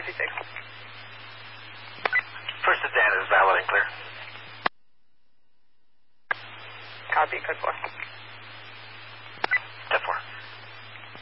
56. First to Dan is valid and clear. Copy, code 4. Step 4.